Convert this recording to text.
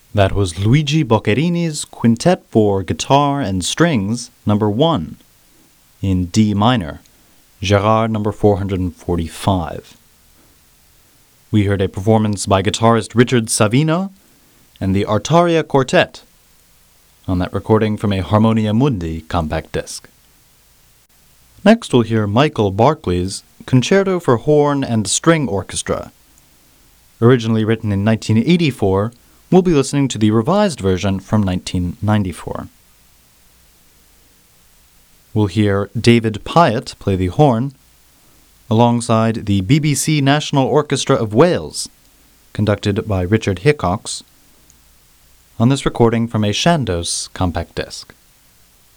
That was Luigi Boccherini's Quintet for Guitar and Strings number 1 in D minor, Gérard number 445. We heard a performance by guitarist Richard Savino and the Artaria Quartet on that recording from a Harmonia Mundi compact disc. Next we'll hear Michael Barclay's Concerto for Horn and String Orchestra. Originally written in 1984, we'll be listening to the revised version from 1994. We'll hear David Pyatt play the horn, alongside the BBC National Orchestra of Wales, conducted by Richard Hickox, on this recording from a Chandos compact disc.